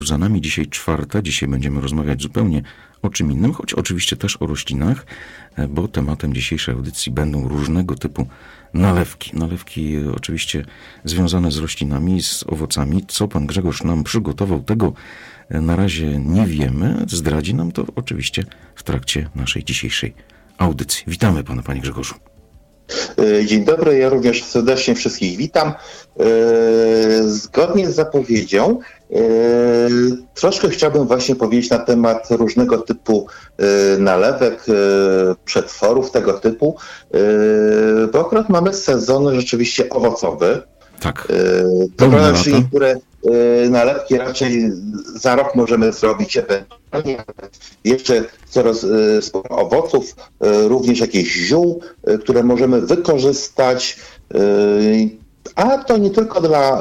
Za nami dzisiaj czwarta. Dzisiaj będziemy rozmawiać zupełnie o czym innym, choć oczywiście też o roślinach, bo tematem dzisiejszej audycji będą różnego typu nalewki. Nalewki oczywiście związane z roślinami, z owocami. Co pan Grzegorz nam przygotował, tego na razie nie wiemy. Zdradzi nam to oczywiście w trakcie naszej dzisiejszej audycji. Witamy pana, panie Grzegorzu. Dzień dobry, ja również serdecznie wszystkich witam. Zgodnie z zapowiedzią troszkę chciałbym właśnie powiedzieć na temat różnego typu nalewek, przetworów tego typu, bo akurat mamy sezon rzeczywiście owocowy. Tak. To prawda, że niektóre nalewki raczej za rok możemy zrobić ewentualnie. Jeszcze coraz sporo owoców, również jakieś ziół, które możemy wykorzystać, a to nie tylko dla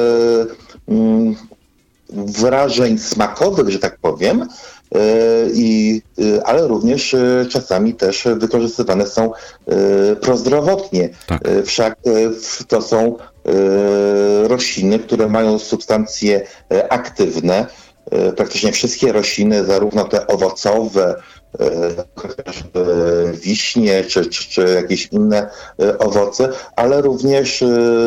wrażeń smakowych, że tak powiem, ale również czasami też wykorzystywane są prozdrowotnie. Tak. Wszak to są rośliny, które mają substancje aktywne. Praktycznie wszystkie rośliny, zarówno te owocowe, wiśnie czy jakieś inne owoce, ale również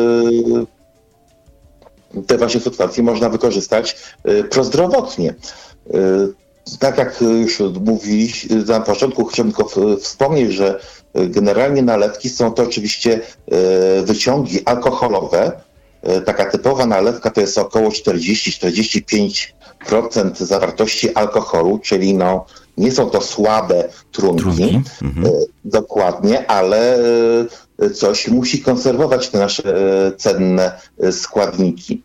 te właśnie substancje można wykorzystać prozdrowotnie. Tak jak już mówiliśmy na początku, chciałbym tylko wspomnieć, że generalnie nalewki są to oczywiście wyciągi alkoholowe. Taka typowa nalewka to jest około 40-45% zawartości alkoholu, czyli nie są to słabe trunki, dokładnie, ale coś musi konserwować te nasze cenne składniki.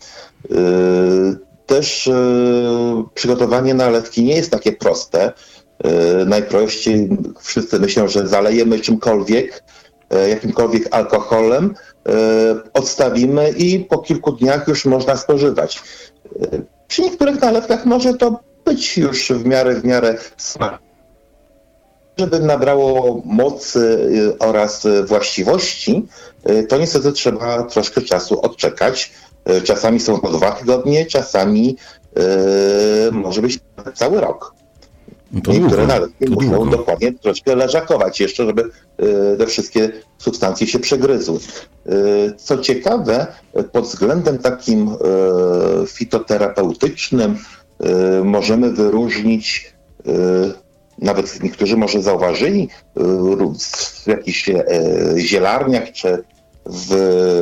Też przygotowanie nalewki nie jest takie proste. Najprościej wszyscy myślą, że zalejemy jakimkolwiek alkoholem, odstawimy i po kilku dniach już można spożywać. Przy niektórych nalewkach może to być już w miarę smaczne. Żeby nabrało mocy oraz właściwości, to niestety trzeba troszkę czasu odczekać. Czasami są to 2 tygodnie, czasami może być cały rok. Niektóre nalewki muszą dokładnie troszkę leżakować jeszcze, żeby te wszystkie substancje się przegryzły. Co ciekawe, pod względem takim fitoterapeutycznym możemy wyróżnić, nawet niektórzy może zauważyli, w jakichś zielarniach czy w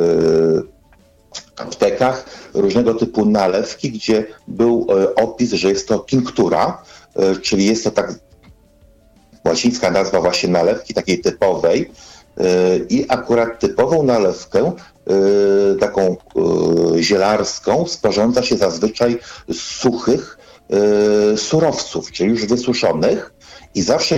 aptekach różnego typu nalewki, gdzie był opis, że jest to tinktura, czyli jest to tak łacińska nazwa właśnie nalewki takiej typowej i akurat typową nalewkę, taką zielarską, sporządza się zazwyczaj z suchych surowców, czyli już wysuszonych i zawsze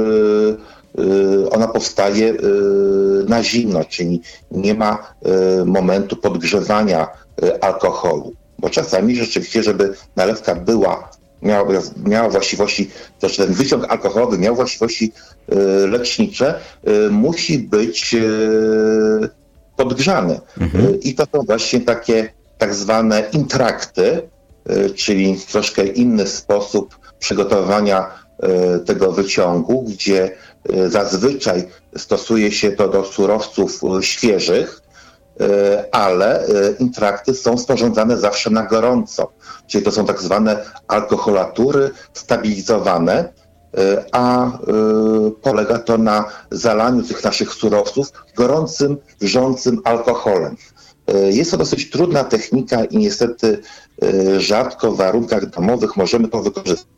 ona powstaje na zimno, czyli nie ma momentu podgrzewania alkoholu, bo czasami rzeczywiście, żeby nalewka miała właściwości, też ten wyciąg alkoholowy miał właściwości lecznicze, musi być podgrzany. I to są właśnie takie tak zwane intrakty, czyli troszkę inny sposób przygotowania tego wyciągu, gdzie zazwyczaj stosuje się to do surowców świeżych, ale intrakty są sporządzane zawsze na gorąco. Czyli to są tak zwane alkoholatury stabilizowane, a polega to na zalaniu tych naszych surowców gorącym, wrzącym alkoholem. Jest to dosyć trudna technika i niestety rzadko w warunkach domowych możemy to wykorzystać.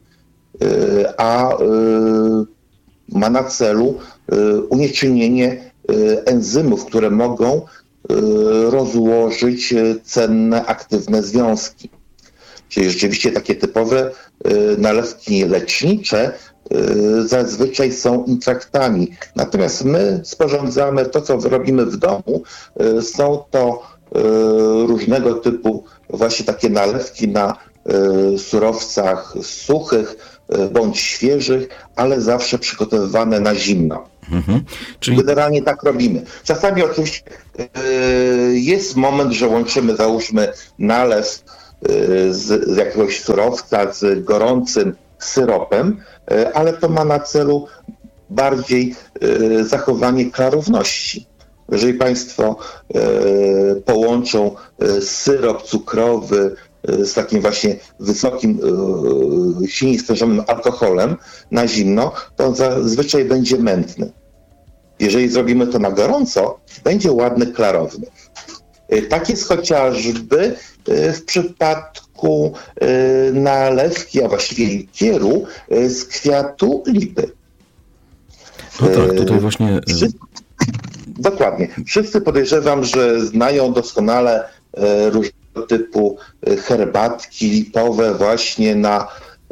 A ma na celu unieczynnienie enzymów, które mogą rozłożyć cenne, aktywne związki. Czyli rzeczywiście takie typowe nalewki lecznicze zazwyczaj są intraktami. Natomiast my sporządzamy to, co robimy w domu, są to różnego typu właśnie takie nalewki na surowcach suchych bądź świeżych, ale zawsze przygotowywane na zimno. Czyli generalnie tak robimy. Czasami oczywiście jest moment, że łączymy, załóżmy, nalew z jakiegoś surowca, z gorącym syropem, ale to ma na celu bardziej zachowanie klarowności. Jeżeli Państwo połączą syrop cukrowy z takim właśnie wysokim, silnie stężonym alkoholem na zimno, to zazwyczaj będzie mętny. Jeżeli zrobimy to na gorąco, będzie ładny, klarowny. Tak jest chociażby w przypadku nalewki, a właściwie likieru z kwiatu lipy. No tak, tutaj właśnie... Dokładnie. Wszyscy podejrzewam, że znają doskonale różnego typu herbatki lipowe właśnie na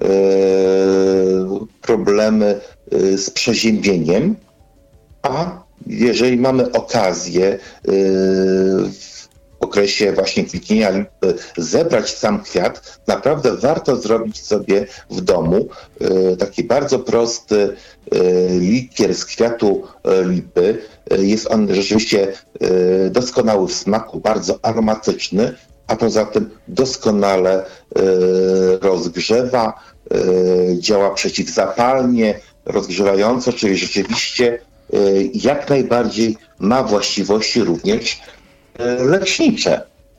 problemy z przeziębieniem, a jeżeli mamy okazję w okresie właśnie kwitnienia lipy zebrać sam kwiat, naprawdę warto zrobić sobie w domu taki bardzo prosty likier z kwiatu lipy. Jest on rzeczywiście doskonały w smaku, bardzo aromatyczny, a poza tym doskonale rozgrzewa, działa przeciwzapalnie, rozgrzewająco, czyli rzeczywiście jak najbardziej ma właściwości również lecznicze.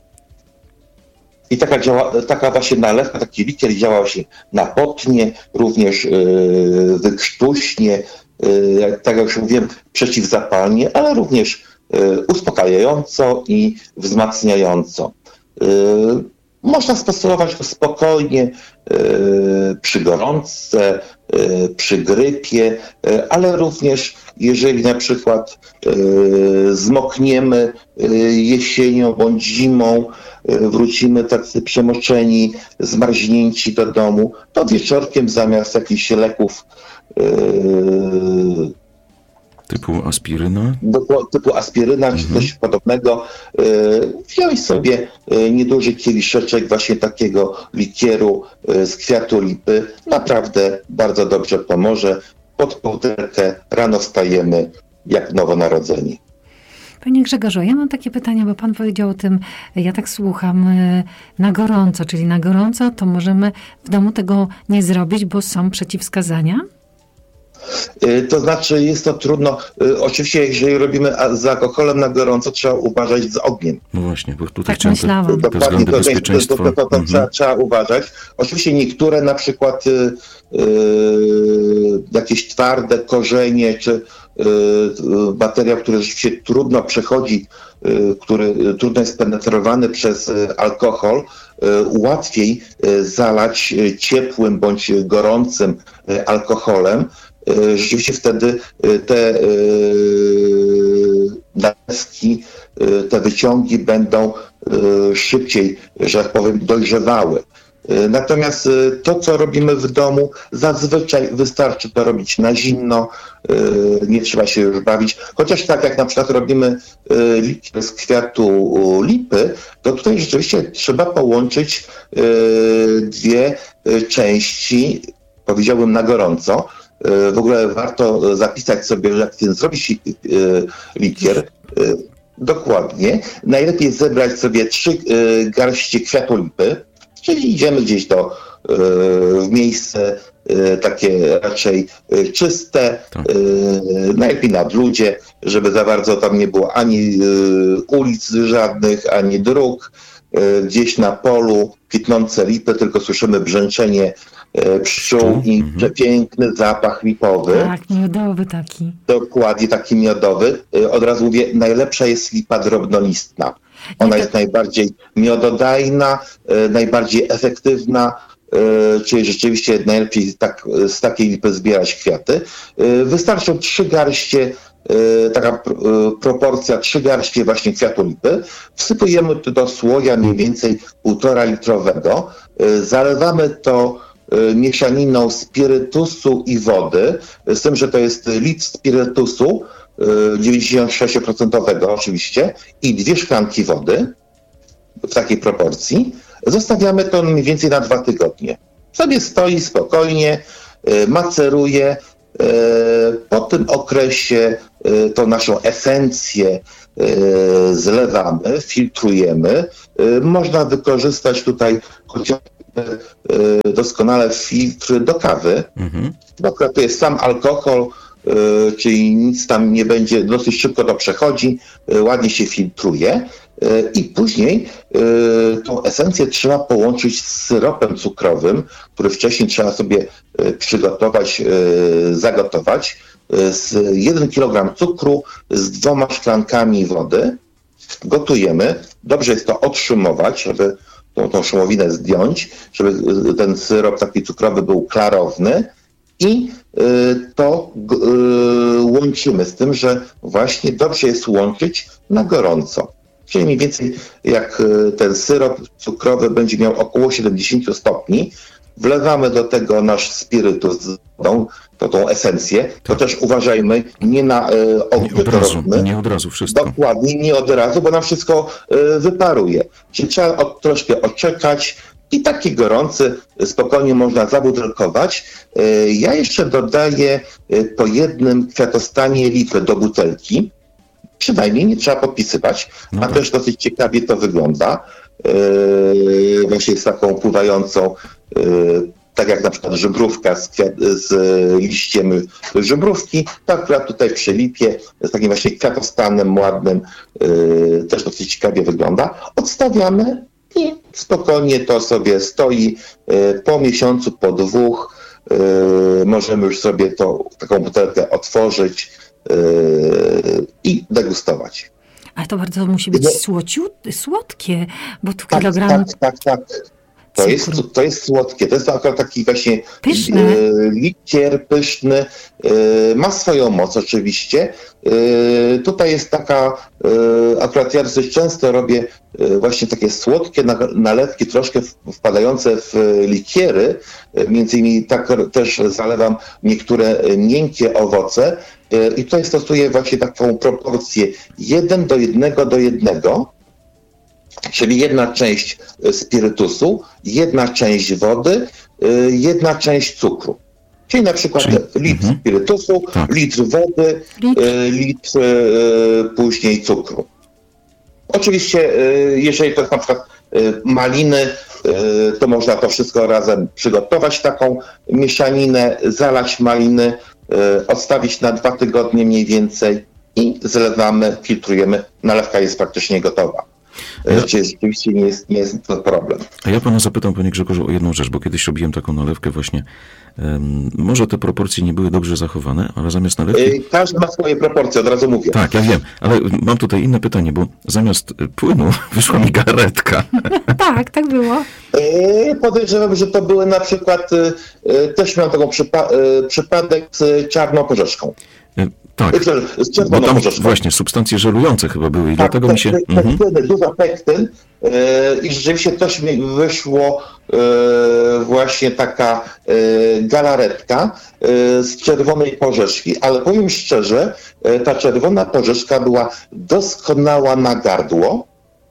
I taka właśnie nalewka, taki likier działa właśnie na potnie, również wykrztuśnie, tak jak już mówiłem, przeciwzapalnie, ale również uspokajająco i wzmacniająco. Można stosować go spokojnie przy gorączce, przy grypie, ale również jeżeli na przykład zmokniemy jesienią bądź zimą, wrócimy tacy przemoczeni, zmarznięci do domu, to wieczorkiem zamiast jakichś leków typu aspiryna? Typu aspiryna czy coś podobnego, wziąć sobie nieduży kieliszeczek właśnie takiego likieru z kwiatu lipy. Naprawdę bardzo dobrze pomoże. Pod kołderkę rano wstajemy jak nowonarodzeni. Panie Grzegorzu, ja mam takie pytanie, bo pan powiedział o tym, ja tak słucham, na gorąco, czyli na gorąco to możemy w domu tego nie zrobić, bo są przeciwwskazania? To znaczy jest to trudno. Oczywiście jeżeli robimy z alkoholem na gorąco, trzeba uważać z ogniem. No właśnie, bo tutaj tak chciałem myślałam. te względy bezpieczeństwa. Trzeba uważać. Oczywiście niektóre na przykład jakieś twarde korzenie, czy materiał, który rzeczywiście trudno przechodzi, który trudno jest penetrowany przez alkohol, łatwiej zalać ciepłym bądź gorącym alkoholem. Rzeczywiście wtedy te nalewki, te wyciągi będą szybciej, że tak powiem, dojrzewały. Natomiast to, co robimy w domu, zazwyczaj wystarczy to robić na zimno, nie trzeba się już bawić. Chociaż tak jak na przykład robimy likier z kwiatu lipy, to tutaj rzeczywiście trzeba połączyć dwie części, powiedziałbym na gorąco. W ogóle warto zapisać sobie, jak chcemy zrobić likier. Dokładnie. Najlepiej zebrać sobie 3 garści kwiatu lipy, czyli idziemy gdzieś w miejsce takie raczej czyste, najlepiej na bludzie, żeby za bardzo tam nie było ani ulic żadnych, ani dróg. Gdzieś na polu kwitnące lipy, tylko słyszymy brzęczenie pszczół i przepiękny zapach lipowy. Tak, miodowy taki. Dokładnie, taki miodowy. Od razu mówię, najlepsza jest lipa drobnolistna. Ona jest najbardziej miododajna, najbardziej efektywna, czyli rzeczywiście najlepiej z takiej lipy zbierać kwiaty. Wystarczą 3 garście, taka proporcja 3 garście właśnie kwiatu lipy. Wsypujemy to do słoja mniej więcej 1,5 litrowego. Zalewamy to mieszaniną spirytusu i wody, z tym, że to jest litr spirytusu, 96% oczywiście, i 2 szklanki wody w takiej proporcji. Zostawiamy to mniej więcej na 2 tygodnie. Sobie stoi spokojnie, maceruje. Po tym okresie tą naszą esencję zlewamy, filtrujemy. Można wykorzystać tutaj chociażby doskonale filtry do kawy. Bo akurat to jest sam alkohol, czyli nic tam nie będzie, dosyć szybko to przechodzi, ładnie się filtruje i później tą esencję trzeba połączyć z syropem cukrowym, który wcześniej trzeba sobie przygotować, zagotować, z 1 kg cukru z 2 szklankami wody. Gotujemy, dobrze jest to odszumować, żeby tą szumowinę zdjąć, żeby ten syrop taki cukrowy był klarowny i to łączymy z tym, że właśnie dobrze jest łączyć na gorąco. Czyli mniej więcej jak ten syrop cukrowy będzie miał około 70 stopni, wlewamy do tego nasz spirytus z wodą, tą esencję, to też uważajmy, nie na ogniu to robimy. Nie od razu wszystko. Dokładnie, nie od razu, bo nam wszystko wyparuje. Czyli trzeba troszkę odczekać i taki gorący spokojnie można zabutelkować. Ja jeszcze dodaję po 1 kwiatostanie litr do butelki. Przynajmniej nie trzeba podpisywać, a też dosyć ciekawie to wygląda. Właśnie z taką pływającą, tak jak na przykład żubrówka z liściem żubrówki, tak akurat tutaj przy lipie, z takim właśnie kwiatostanem ładnym, też dosyć ciekawie wygląda. Odstawiamy i spokojnie to sobie stoi. Po miesiącu, po 2 możemy już sobie taką butelkę otworzyć i degustować. Ale to bardzo musi być słodkie, bo tu tak, kilogram... Tak. To jest słodkie. To jest akurat taki właśnie likier pyszny. Ma swoją moc oczywiście. Tutaj jest taka, akurat ja dosyć często robię właśnie takie słodkie nalewki, troszkę wpadające w likiery. Między innymi tak też zalewam niektóre miękkie owoce. I tutaj stosuję właśnie taką proporcję 1:1:1. Czyli 1 część spirytusu, 1 część wody, 1 część cukru. Czyli na przykład litr spirytusu, litr wody, litr później cukru. Oczywiście, jeżeli to jest na przykład maliny, to można to wszystko razem przygotować, taką mieszaninę, zalać maliny, odstawić na 2 tygodnie mniej więcej i zlewamy, filtrujemy. Nalewka jest praktycznie gotowa. Czyli rzeczywiście nie jest to problem. A ja pana zapytam, panie Grzegorzu, o jedną rzecz, bo kiedyś robiłem taką nalewkę właśnie. Może te proporcje nie były dobrze zachowane, ale zamiast nalewki... Każdy ma swoje proporcje, od razu mówię. Tak, ja wiem, ale mam tutaj inne pytanie, bo zamiast płynu wyszła mi galaretka. Tak było. Podejrzewam, że to były na przykład, też miałem taką przypadek z czarną porzeczką. Tak, bo tam właśnie substancje żelujące chyba były i dlatego mi się... Dużo pektyn i rzeczywiście też mi wyszło właśnie taka galaretka z czerwonej porzeczki, ale powiem szczerze, ta czerwona porzeczka była doskonała na gardło,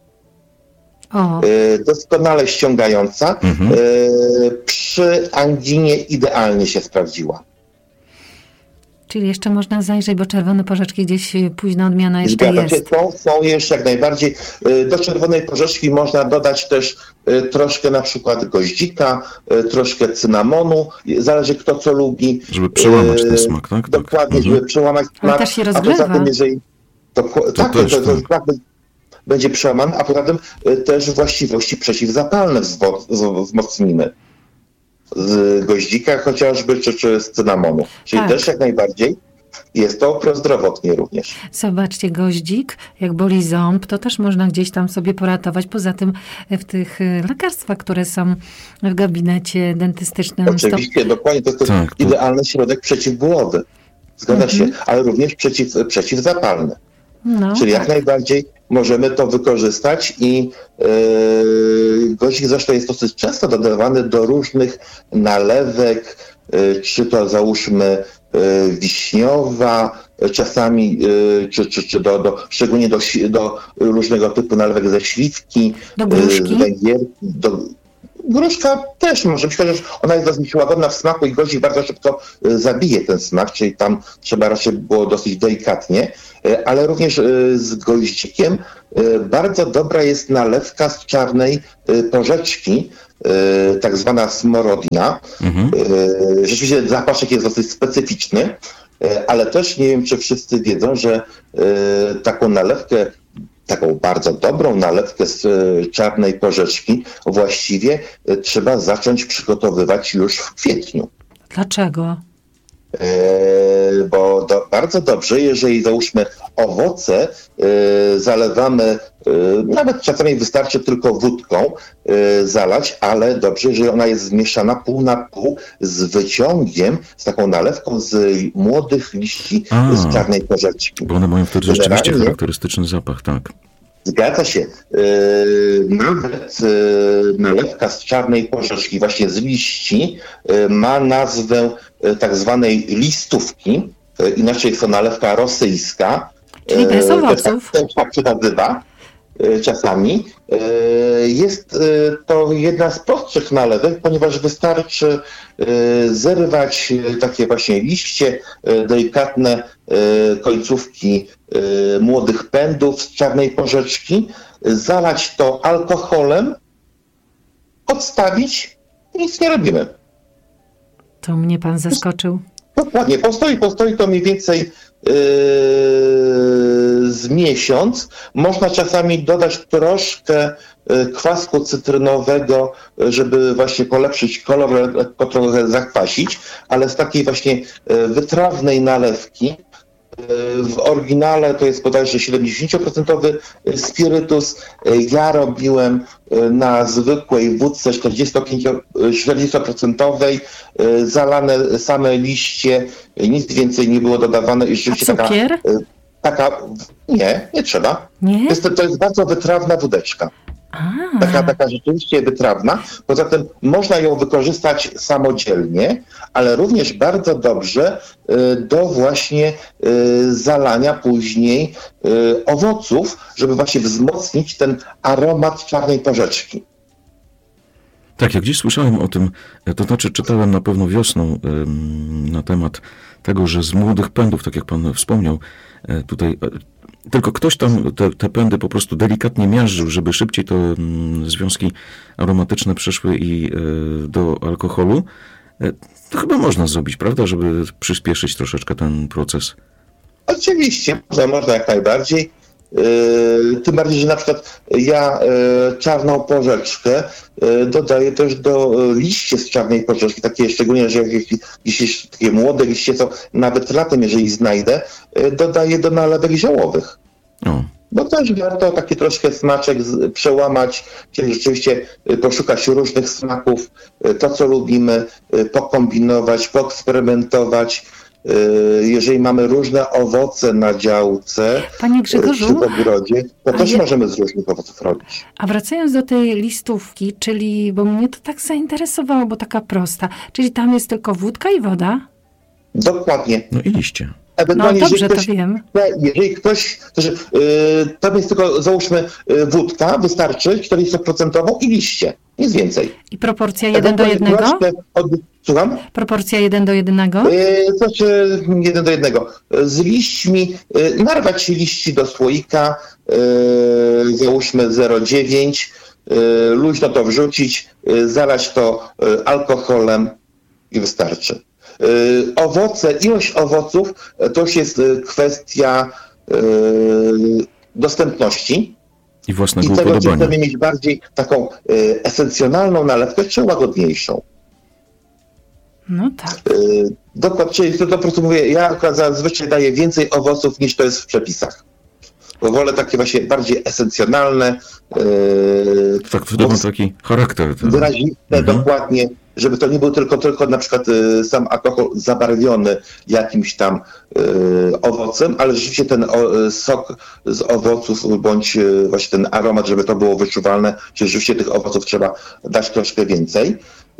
doskonale ściągająca, przy anginie idealnie się sprawdziła. Czyli jeszcze można zajrzeć, bo czerwone porzeczki gdzieś późna odmiana jeszcze jest. Są jeszcze jak najbardziej. Do czerwonej porzeczki można dodać też troszkę na przykład goździka, troszkę cynamonu, zależy kto co lubi. Żeby przełamać ten smak, tak? Dokładnie, żeby przełamać smak. Ale też się rozgrzewa. A poza tym, jeżeli to będzie przełamany, a poza tym też właściwości przeciwzapalne wzmocnimy. Z goździka chociażby, czy z cynamonu. Czyli też jak najbardziej jest to prozdrowotnie również. Zobaczcie, goździk, jak boli ząb, to też można gdzieś tam sobie poratować. Poza tym w tych lekarstwach, które są w gabinecie dentystycznym. Oczywiście, dokładnie. To jest idealny środek przeciwbólowy. Zgadza się, ale również przeciwzapalny. Czyli jak najbardziej możemy to wykorzystać i goździk zresztą jest dosyć często dodawany do różnych nalewek, czy to załóżmy wiśniowa, czasami, czy szczególnie do różnego typu nalewek ze śliwki, do gruszki, Gruszka też może być, chociaż ona jest dosyć łagodna w smaku i goździk bardzo szybko zabije ten smak, czyli tam trzeba raczej było dosyć delikatnie, ale również z goździkiem bardzo dobra jest nalewka z czarnej porzeczki, tak zwana smorodina. Rzeczywiście zapaszek jest dosyć specyficzny, ale też nie wiem, czy wszyscy wiedzą, że taką nalewkę, taką bardzo dobrą nalewkę z czarnej porzeczki właściwie trzeba zacząć przygotowywać już w kwietniu. Dlaczego? Bo bardzo dobrze, jeżeli załóżmy owoce zalewamy, nawet czasami wystarczy tylko wódką zalać, ale dobrze, jeżeli ona jest zmieszana pół na pół z wyciągiem, z taką nalewką z młodych liści z czarnej porzeczki. Bo one mają wtedy rzeczywiście charakterystyczny zapach, tak. Zgadza się. Nawet nalewka z czarnej porzeczki, właśnie z liści, ma nazwę tak zwanej listówki. Inaczej jest to nalewka rosyjska. Czyli bez owoców. Też tak się nazywa czasami. Jest to jedna z prostszych nalewek, ponieważ wystarczy zerwać takie właśnie liście, delikatne końcówki młodych pędów z czarnej porzeczki, zalać to alkoholem, odstawić i nic nie robimy. To mnie pan zaskoczył. Dokładnie, postoi to mniej więcej z miesiąc. Można czasami dodać troszkę kwasku cytrynowego, żeby właśnie polepszyć kolor, lekko trochę zakwasić, ale z takiej właśnie wytrawnej nalewki, w oryginale to jest bodajże 70% spirytus. Ja robiłem na zwykłej wódce 40% zalane same liście, nic więcej nie było dodawane. I rzeczywiście taka nie trzeba. Nie? To jest bardzo wytrawna wódeczka. Taka rzeczywiście wytrawna. Poza tym można ją wykorzystać samodzielnie, ale również bardzo dobrze do właśnie zalania później owoców, żeby właśnie wzmocnić ten aromat czarnej porzeczki. Tak, jak gdzieś słyszałem o tym, to znaczy czytałem na pewno wiosną na temat tego, że z młodych pędów, tak jak pan wspomniał, tutaj tylko ktoś tam te pędy po prostu delikatnie miażdżył, żeby szybciej te związki aromatyczne przeszły i do alkoholu. To chyba można zrobić, prawda, żeby przyspieszyć troszeczkę ten proces. Oczywiście, można jak najbardziej. Tym bardziej, że na przykład ja czarną porzeczkę dodaję też do liści z czarnej porzeczki, takie szczególnie, że jeśli takie młode liście, to nawet latem, jeżeli znajdę, dodaję do nalewek ziołowych. Bo też warto taki troszkę smaczek przełamać, czyli rzeczywiście poszukać różnych smaków, to co lubimy, pokombinować, poeksperymentować. Jeżeli mamy różne owoce na działce, Panie Grzegorzu, w ogrodzie, to też możemy z różnych owoców robić. A wracając do tej listówki, czyli, bo mnie to tak zainteresowało, bo taka prosta, czyli tam jest tylko wódka i woda? Dokładnie. No i liście. No dobrze, to wiem. Jeżeli ktoś, tam jest tylko, załóżmy, wódka, wystarczy 40% i liście, nic więcej. I proporcja 1:1? Słucham? Proporcja 1:1? Znaczy 1:1. Z liśćmi, narwać liści do słoika, załóżmy 0,9, luźno to wrzucić, zalać to alkoholem i wystarczy. Ilość owoców to już jest kwestia dostępności. I własnego I tego, upodobania. czy chcemy mieć bardziej taką esencjonalną nalewkę, czy łagodniejszą. No tak. Dokładnie, czyli to po prostu mówię, ja zazwyczaj daję więcej owoców niż to jest w przepisach. Bo wolę takie właśnie bardziej esencjonalne. Tak, wtedy ma taki charakter. Wyraziste, dokładnie, żeby to nie był tylko na przykład sam alkohol zabarwiony jakimś tam owocem, ale rzeczywiście ten sok z owoców bądź właśnie ten aromat, żeby to było wyczuwalne, czyli rzeczywiście tych owoców trzeba dać troszkę więcej.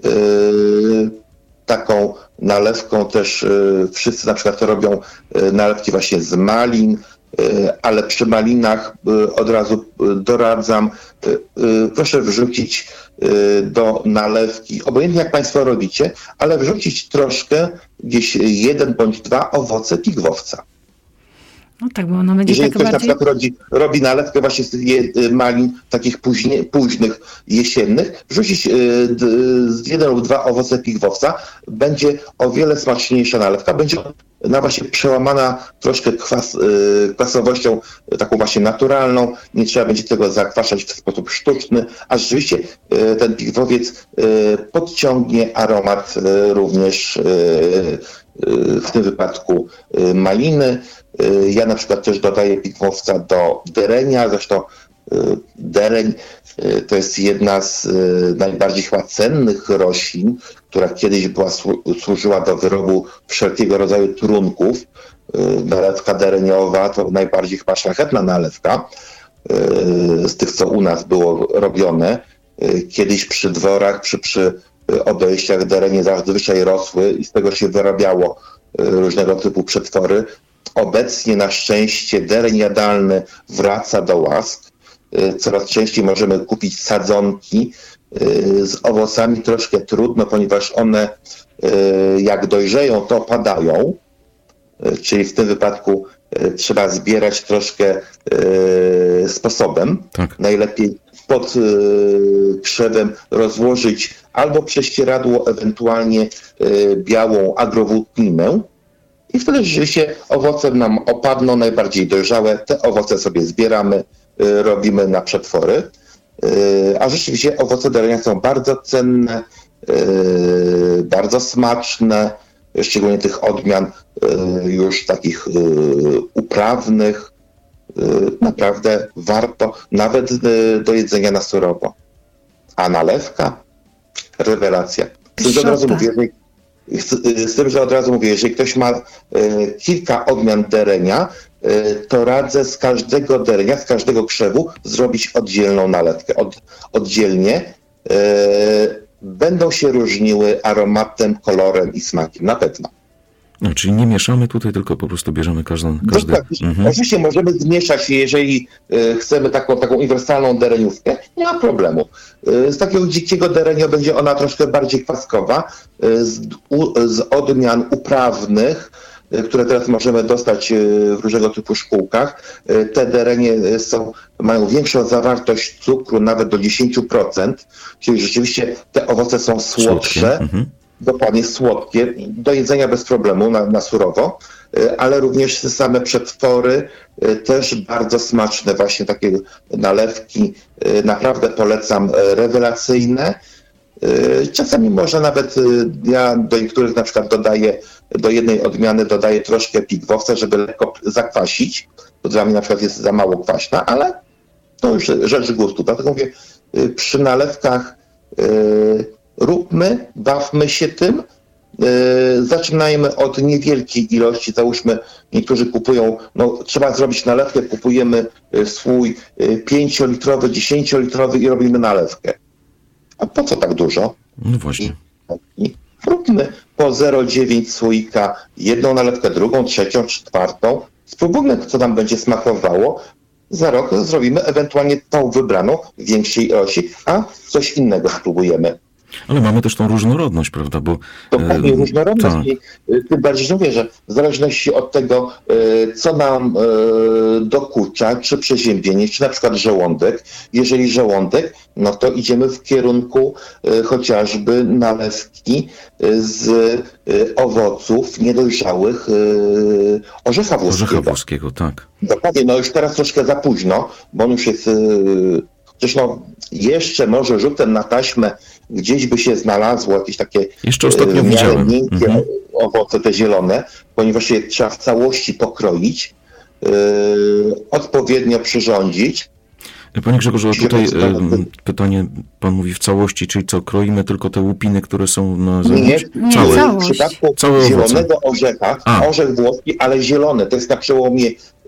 Taką nalewką też wszyscy na przykład robią nalewki właśnie z malin, ale przy malinach od razu doradzam, proszę wrzucić do nalewki, obojętnie jak Państwo robicie, ale wrzucić troszkę, gdzieś 1 bądź 2 owoce pigwowca. No tak, bo ona będzie Jeżeli taka ktoś bardziej... na przykład robi nalewkę właśnie z tych malin takich późnych, jesiennych, wrzucić z 1 lub 2 owoce pigwowca, będzie o wiele smaczniejsza nalewka, będzie ona właśnie przełamana troszkę kwasowością taką właśnie naturalną, nie trzeba będzie tego zakwaszać w sposób sztuczny, a rzeczywiście ten pigwowiec podciągnie aromat również w tym wypadku maliny. Ja na przykład też dodaję pigwowca do derenia, zresztą dereń to jest jedna z najbardziej chyba cennych roślin, która kiedyś służyła do wyrobu wszelkiego rodzaju trunków. Nalewka dereniowa to najbardziej chyba szlachetna nalewka z tych, co u nas było robione. Kiedyś przy dworach, przy obejściach derenie zazwyczaj rosły i z tego się wyrabiało różnego typu przetwory. Obecnie na szczęście dereń jadalny wraca do łask. Coraz częściej możemy kupić sadzonki. Z owocami troszkę trudno, ponieważ one jak dojrzeją, to opadają. Czyli w tym wypadku trzeba zbierać troszkę sposobem. Tak. Najlepiej pod krzewem rozłożyć albo prześcieradło, ewentualnie białą agrowłókninę. I wtedy rzeczywiście owoce nam opadną, najbardziej dojrzałe. Te owoce sobie zbieramy, robimy na przetwory. A rzeczywiście owoce derenia są bardzo cenne, bardzo smaczne, szczególnie tych odmian już takich uprawnych. Naprawdę warto nawet do jedzenia na surowo. A nalewka? Rewelacja. Z tym, że od razu mówię, jeżeli ktoś ma kilka odmian derenia, to radzę z każdego derenia, z każdego krzewu zrobić oddzielną nalewkę. Oddzielnie będą się różniły aromatem, kolorem i smakiem, na pewno. No, czyli nie mieszamy tutaj, tylko po prostu bierzemy każdy. Oczywiście możemy zmieszać, jeżeli chcemy taką uniwersalną dereniówkę, nie ma problemu. Z takiego dzikiego derenia będzie ona troszkę bardziej kwaskowa, z odmian uprawnych, które teraz możemy dostać w różnego typu szkółkach. Te derenie mają większą zawartość cukru, nawet do 10%, czyli rzeczywiście te owoce są słodsze. Dokładnie słodkie, do jedzenia bez problemu na surowo, ale również same przetwory też bardzo smaczne, właśnie takie nalewki, naprawdę polecam, rewelacyjne. Czasami można nawet, ja do niektórych na przykład do jednej odmiany dodaję troszkę pigwowca, żeby lekko zakwasić, to dla mnie na przykład jest za mało kwaśna, ale to już rzecz gustu. Dlatego mówię, przy nalewkach róbmy, bawmy się tym, zaczynajmy od niewielkiej ilości, załóżmy, niektórzy kupują, trzeba zrobić nalewkę, kupujemy swój 5-litrowy, 10-litrowy i robimy nalewkę. A po co tak dużo? No właśnie. I róbmy po 0,9 słoika, jedną nalewkę, drugą, trzecią, czwartą, spróbujmy, co nam będzie smakowało. Za rok zrobimy ewentualnie tą wybraną w większej ilości, a coś innego spróbujemy. Ale mamy też tą różnorodność, prawda? Dokładnie, różnorodność. Tak. I tym bardziej mówię, że w zależności od tego, co nam dokucza, czy przeziębienie, czy na przykład żołądek. Jeżeli żołądek, no to idziemy w kierunku chociażby nalewki z owoców niedojrzałych orzecha włoskiego. Orzecha włoskiego, tak. Dokładnie, no już teraz troszkę za późno, bo on już jest... Przecież jeszcze może rzutem na taśmę gdzieś by się znalazło jakieś takie jeszcze ostatnio widziałem miękkie owoce, te zielone, ponieważ je trzeba w całości pokroić, odpowiednio przyrządzić. Panie Grzegorzu, tutaj pytanie, pan mówi w całości, czyli co, kroimy tylko te łupiny, które są na zewnątrz? Nie, w przypadku zielonego orzecha, orzech włoski, ale zielony, to jest na przełomie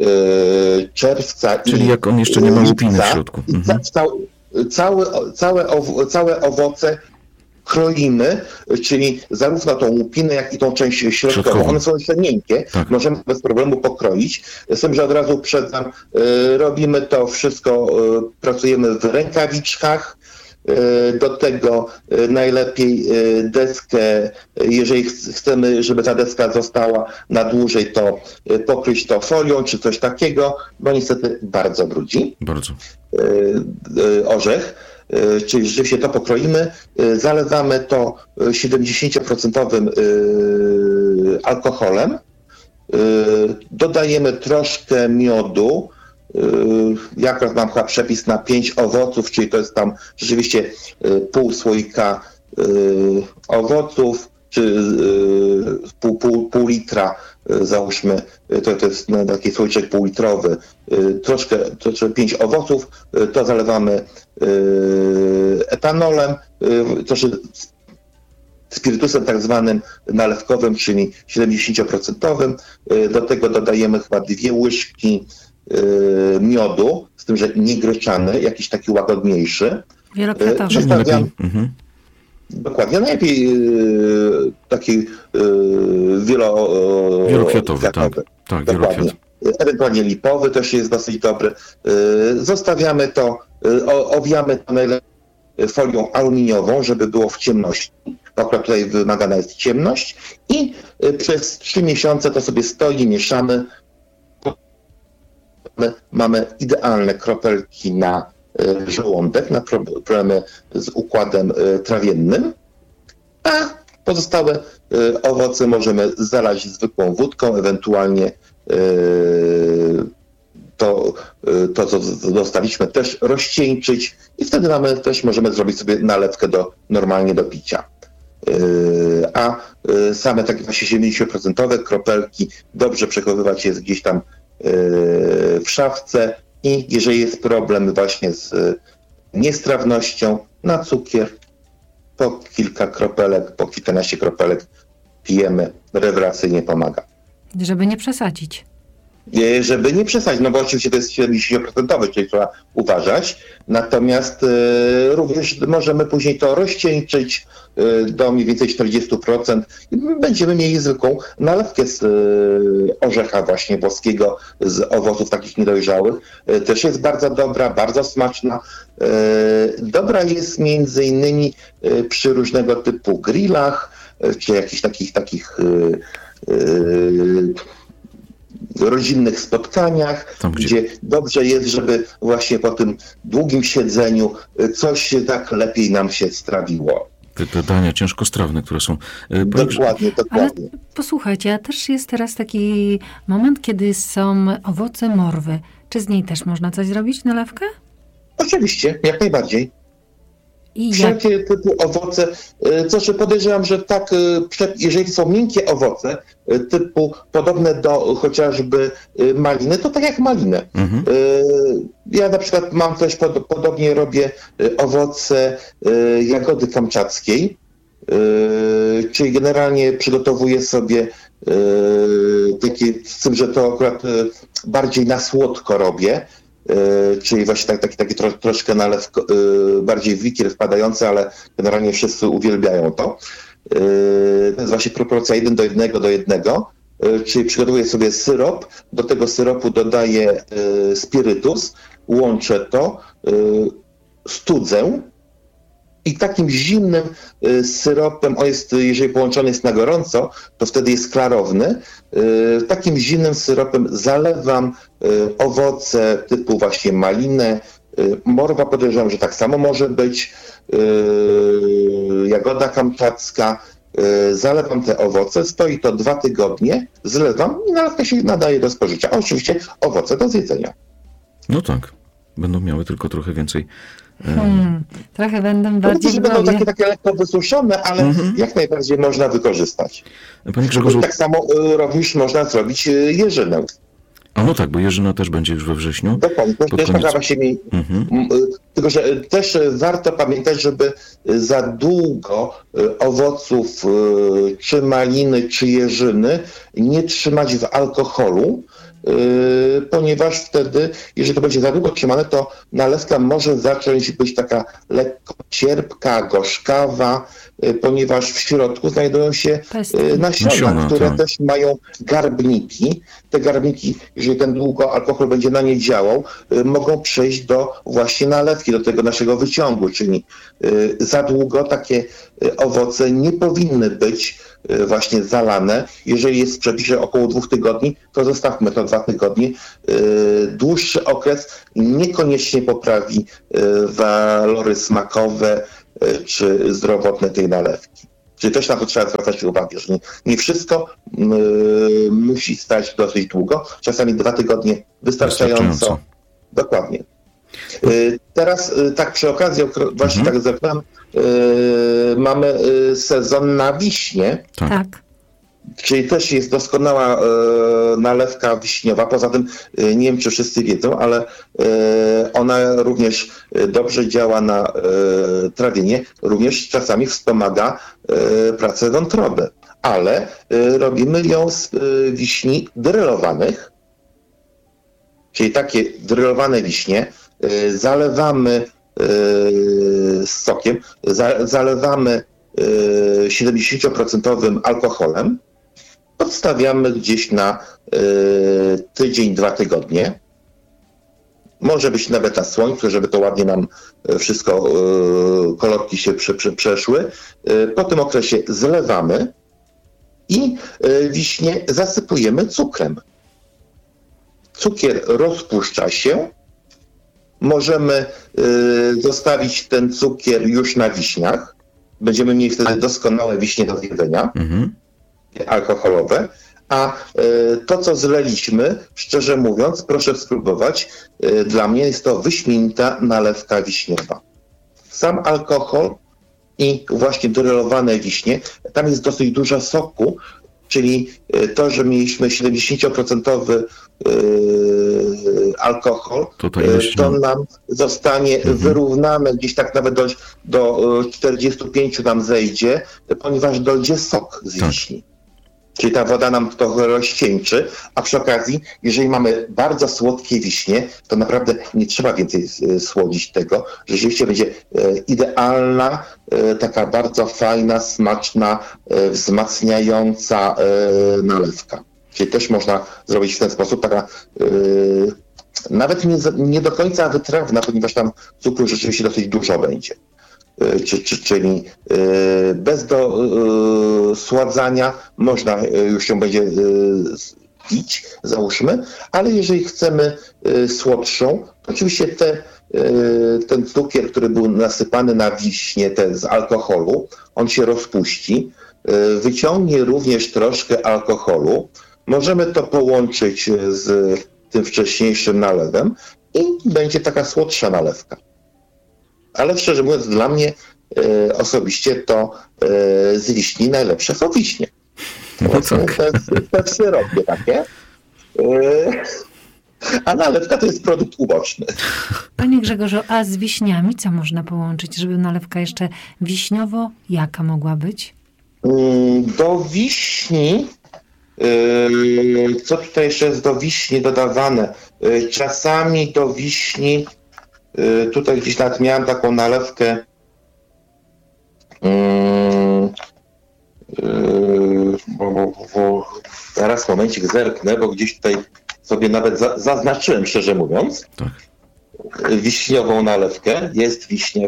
czerwca czyli jak on jeszcze nie ma łupiny w środku. Całe owoce kroimy, czyli zarówno tą łupinę, jak i tą część środkową. One są jeszcze miękkie, tak. Możemy bez problemu pokroić. Z tym, że od razu uprzedzam, robimy to wszystko, pracujemy w rękawiczkach. Do tego najlepiej deskę, jeżeli chcemy, żeby ta deska została na dłużej, to pokryć to folią czy coś takiego, bo niestety bardzo brudzi. Bardzo. Orzech, czyli rzeczywiście to pokroimy, zalewamy to 70% alkoholem, dodajemy troszkę miodu. Ja akurat mam chyba przepis na 5 owoców, czyli to jest tam rzeczywiście pół słoika owoców, czy pół litra, załóżmy, to jest taki słoiczek półlitrowy, troszkę 5 owoców, to zalewamy etanolem, troszkę spirytusem tak zwanym nalewkowym, czyli 70%. Do tego dodajemy chyba 2 łyżki miodu, z tym, że nie gryczany, jakiś taki łagodniejszy. Wielokwiatowy. Dokładnie, najlepiej taki wielokwiatowy, tak, dokładnie. Ewentualnie lipowy też jest dosyć dobry. Zostawiamy to, owijamy to najlepiej folią aluminiową, żeby było w ciemności. Akurat tutaj wymagana jest ciemność i przez 3 miesiące to sobie stoi, mieszamy. Mamy idealne kropelki na żołądek, na problemy z układem trawiennym, a pozostałe owoce możemy zalać zwykłą wódką, ewentualnie to co dostaliśmy, też rozcieńczyć i wtedy możemy zrobić sobie nalewkę normalnie do picia. A same takie właśnie 70% kropelki dobrze przechowywać jest gdzieś tam w szafce i jeżeli jest problem właśnie z niestrawnością, na cukier po kilka kropelek, po kilkanaście kropelek pijemy, rewelacyjnie pomaga. Żeby nie przesadzić. Żeby nie przesadzić, no bo oczywiście to jest 70%, czyli trzeba uważać. Natomiast również możemy później to rozcieńczyć do mniej więcej 40% i będziemy mieli zwykłą nalewkę z orzecha właśnie włoskiego, z owoców takich niedojrzałych. Też jest bardzo dobra, bardzo smaczna. Dobra jest między innymi przy różnego typu grillach, czy jakichś takich rodzinnych spotkaniach, gdzie dobrze jest, żeby właśnie po tym długim siedzeniu coś tak lepiej nam się strawiło. Te dania ciężkostrawne, które są... Dokładnie. Ale posłuchajcie, a też jest teraz taki moment, kiedy są owoce morwy. Czy z niej też można coś zrobić, nalewkę? Oczywiście, jak najbardziej. Wszelkie typu owoce, co podejrzewam, że tak, jeżeli są miękkie owoce, typu podobne do chociażby maliny, to tak jak malinę. Ja na przykład mam też, podobnie robię owoce jagody kamczackiej, czyli generalnie przygotowuję sobie takie, z tym, że to akurat bardziej na słodko robię, czyli właśnie taki troszkę nalew bardziej w wikier wpadający, ale generalnie wszyscy uwielbiają to. To jest właśnie proporcja 1:1, czyli przygotowuję sobie syrop, do tego syropu dodaję spirytus, łączę to, studzę i takim zimnym syropem, jeżeli połączony jest na gorąco, to wtedy jest klarowny, takim zimnym syropem zalewam owoce typu właśnie malinę, morwa podejrzewam, że tak samo może być, jagoda kamczacka, zalewam te owoce, stoi to 2 tygodnie, zlewam i nalewka się nadaje do spożycia. A oczywiście owoce do zjedzenia. No tak, będą miały tylko trochę więcej. Trochę będą bardziej że będą takie lekko wysuszone, ale jak najbardziej można wykorzystać. Panie Grzegorzu... Tak samo również można zrobić jeżynę. A no tak, bo jeżyna też będzie już we wrześniu. Dokładnie, też można właśnie tylko że też warto pamiętać, żeby za długo owoców czy maliny, czy jeżyny nie trzymać w alkoholu, ponieważ wtedy, jeżeli to będzie za długo trzymane, to nalewka może zacząć być taka lekko cierpka, gorzkawa, ponieważ w środku znajdują się nasiona, które też mają garbniki. Te garbniki, jeżeli ten długo alkohol będzie na nie działał, mogą przejść do właśnie nalewki, do tego naszego wyciągu, czyli za długo takie owoce nie powinny być właśnie zalane. Jeżeli jest w przepisie około 2 tygodni, to zostawmy to 2 tygodnie. Dłuższy okres niekoniecznie poprawi walory smakowe czy zdrowotne tej nalewki. Czyli też na to trzeba zwracać uwagę, że nie wszystko musi stać dosyć długo. Czasami 2 tygodnie wystarczająco. Dokładnie. Teraz tak przy okazji, właśnie tak zerknąłem, mamy sezon na wiśnie. Tak. Czyli też jest doskonała nalewka wiśniowa. Poza tym, nie wiem czy wszyscy wiedzą, ale ona również dobrze działa na trawienie, również czasami wspomaga pracę wątroby. Ale robimy ją z wiśni drylowanych, czyli takie drylowane wiśnie, zalewamy sokiem, zalewamy 70% alkoholem, odstawiamy gdzieś na tydzień, 2 tygodnie. Może być nawet na słońcu, żeby to ładnie nam wszystko, kolorki się przeszły. Po tym okresie zlewamy i wiśnie zasypujemy cukrem. Cukier rozpuszcza się. Możemy zostawić ten cukier już na wiśniach. Będziemy mieli wtedy doskonałe wiśnie do zjedzenia, alkoholowe. A to, co zleliśmy, szczerze mówiąc, proszę spróbować. Dla mnie jest to wyśmienita nalewka wiśniowa. Sam alkohol i właśnie drylowane wiśnie, tam jest dosyć dużo soku, czyli to, że mieliśmy 70% alkohol, to nam zostanie wyrównane, gdzieś tak nawet do 45 nam zejdzie, ponieważ dojdzie sok z wiśni. Czyli ta woda nam trochę rozcieńczy, a przy okazji, jeżeli mamy bardzo słodkie wiśnie, to naprawdę nie trzeba więcej słodzić tego. Rzeczywiście będzie idealna, taka bardzo fajna, smaczna, wzmacniająca nalewka. Czyli też można zrobić w ten sposób, taka nawet nie do końca wytrawna, ponieważ tam cukru rzeczywiście dosyć dużo będzie. Czyli bez dosładzania można już ją będzie pić, załóżmy, ale jeżeli chcemy słodszą, to oczywiście ten cukier, który był nasypany na wiśnie z alkoholu, on się rozpuści, wyciągnie również troszkę alkoholu. Możemy to połączyć z tym wcześniejszym nalewem i będzie taka słodsza nalewka. Ale szczerze mówiąc, dla mnie osobiście to z wiśni najlepsze są wiśnie. No tak. To jest syropie takie. A nalewka to jest produkt uboczny. Panie Grzegorzu, a z wiśniami co można połączyć, żeby nalewka jeszcze wiśniowo jaka mogła być? Do wiśni, co tutaj jeszcze jest do wiśni dodawane? Czasami do wiśni, tutaj gdzieś nawet miałem taką nalewkę, teraz momencik zerknę, bo gdzieś tutaj sobie nawet zaznaczyłem, szczerze mówiąc, tak. Wiśniową nalewkę. Jest wiśnia.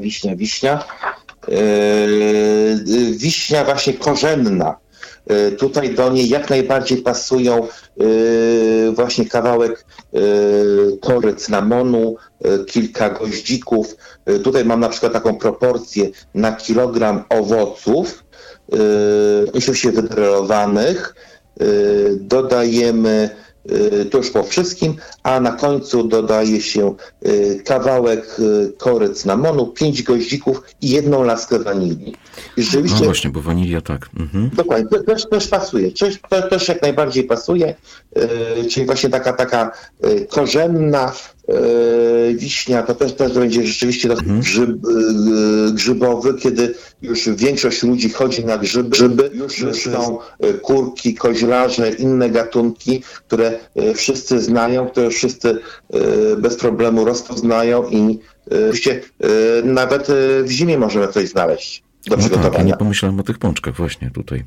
Wiśnia właśnie korzenna. Tutaj do niej jak najbardziej pasują właśnie kawałek kory cynamonu, kilka goździków. Tutaj mam na przykład taką proporcję na kilogram owoców, oczywiście wydrylowanych. Dodajemy to już po wszystkim, a na końcu dodaje się kawałek kory cynamonu, 5 goździków i 1 laskę wanilii. I rzeczywiście, no właśnie, bo wanilia tak. Mhm. Dokładnie, też pasuje. Też jak najbardziej pasuje, czyli właśnie taka korzenna, wiśnia, to też będzie rzeczywiście grzybowy, kiedy już większość ludzi chodzi na grzyby, już są kurki, koźlarze, inne gatunki, które wszyscy znają, które wszyscy bez problemu rozpoznają i oczywiście nawet w zimie możemy coś znaleźć do przygotowania. Tak, ja nie pomyślałem o tych pączkach właśnie tutaj.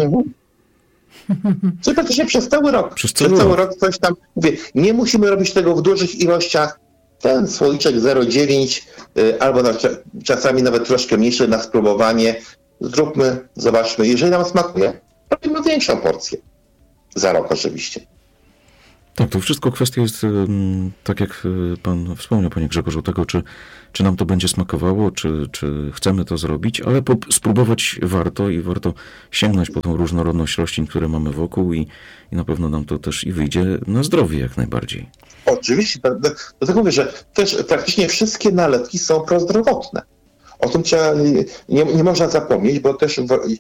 Czyli praktycznie przez cały rok. Przez cały rok coś tam, mówię, nie musimy robić tego w dużych ilościach. Ten słoiczek 0,9 albo czasami nawet troszkę mniejszy na spróbowanie. Zróbmy, zobaczmy. Jeżeli nam smakuje, robimy większą porcję. Za rok oczywiście. Tak, to wszystko kwestia jest, tak jak pan wspomniał, panie Grzegorzu, tego, czy nam to będzie smakowało, czy chcemy to zrobić, ale spróbować warto i warto sięgnąć po tą różnorodność roślin, które mamy wokół i na pewno nam to też i wyjdzie na zdrowie jak najbardziej. Oczywiście, dlatego mówię, że też praktycznie wszystkie nalewki są prozdrowotne. O tym nie można zapomnieć, bo też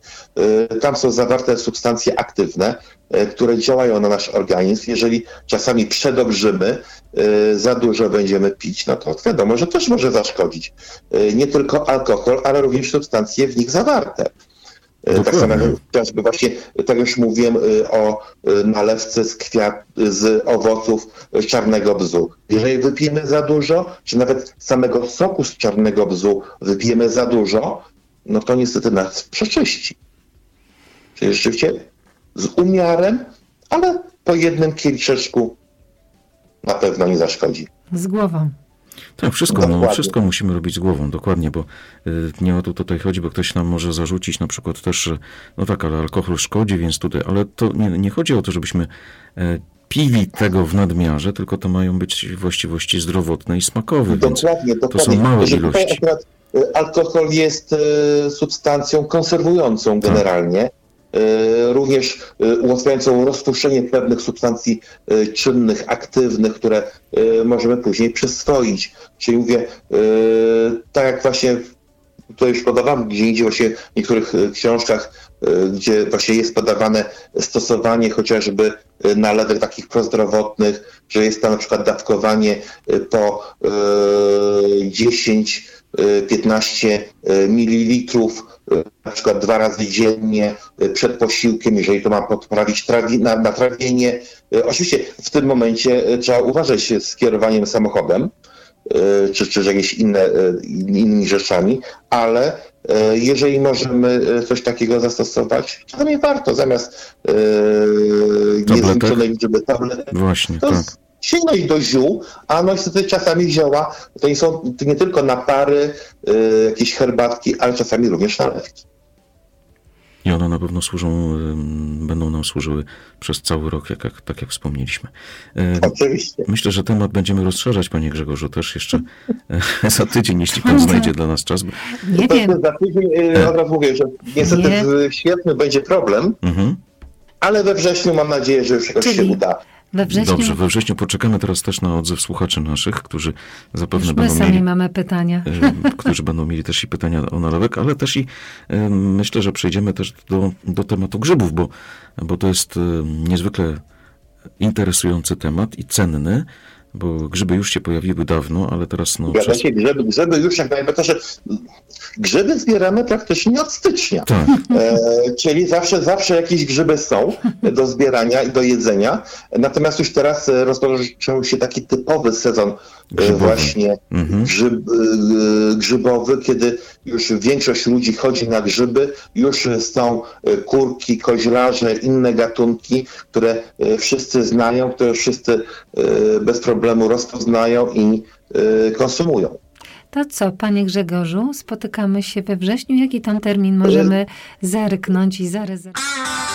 tam są zawarte substancje aktywne, które działają na nasz organizm. Jeżeli czasami przedobrzymy, za dużo będziemy pić, no to wiadomo, że też może zaszkodzić. Nie tylko alkohol, ale również substancje w nich zawarte. Tak samo chociażby właśnie, tak już mówiłem o nalewce z owoców czarnego bzu. Jeżeli wypijemy za dużo, czy nawet samego soku z czarnego bzu wypijemy za dużo, no to niestety nas przeczyści. Czyli rzeczywiście z umiarem, ale po jednym kieliszeczku na pewno nie zaszkodzi. Z głową. Tak, wszystko musimy robić z głową, dokładnie, bo nie o to tutaj chodzi, bo ktoś nam może zarzucić na przykład też, że no tak, ale alkohol szkodzi, więc tutaj, ale to nie chodzi o to, żebyśmy pili tego w nadmiarze, tylko to mają być właściwości zdrowotne i smakowe, dokładnie. To są małe ilości. Akurat alkohol jest substancją konserwującą generalnie, również ułatwiającą rozpuszczenie pewnych substancji czynnych, aktywnych, które możemy później przyswoić. Czyli mówię, tak jak właśnie tutaj już podawałem, gdzie indziej właśnie w niektórych książkach, gdzie właśnie jest podawane stosowanie chociażby nalewek takich prozdrowotnych, że jest tam na przykład dawkowanie po 10-15 ml, na przykład 2 razy dziennie przed posiłkiem, jeżeli to ma poprawić natrawienie. Oczywiście w tym momencie trzeba uważać z kierowaniem samochodem, czy jakimiś innymi rzeczami, ale jeżeli możemy coś takiego zastosować, to nie warto zamiast niezliczonej liczby tabletek. Właśnie, to tak. Sięgnąć do ziół, a no niestety czasami zioła to nie są nie tylko napary, jakieś herbatki, ale czasami również nalewki. I one na pewno będą nam służyły przez cały rok, tak jak wspomnieliśmy. Oczywiście. Myślę, że temat będziemy rozszerzać, panie Grzegorzu, też jeszcze za tydzień, jeśli pan znajdzie dla nas czas. Nie wiem. Za tydzień od razu mówię, że niestety w sierpniu będzie problem, ale we wrześniu mam nadzieję, że już jakoś się uda. Dobrze, we wrześniu poczekamy teraz też na odzew słuchaczy naszych, którzy zapewne już będą my sami mamy pytania. Którzy będą mieli też i pytania o nalewek, ale też i myślę, że przejdziemy też do tematu grzybów, bo to jest niezwykle interesujący temat i cenny, bo grzyby już się pojawiły dawno, ale teraz grzyby już jak najbardziej. Grzyby zbieramy praktycznie od stycznia. Tak. Czyli zawsze jakieś grzyby są do zbierania i do jedzenia. Natomiast już teraz rozpoczął się taki typowy sezon właśnie grzybowy, kiedy już większość ludzi chodzi na grzyby, już są kurki, koźlarze, inne gatunki, które wszyscy znają, które wszyscy bez problemu rozpoznają i konsumują. To co, panie Grzegorzu, spotykamy się we wrześniu. Jaki tam termin możemy zerknąć i zarezerwować?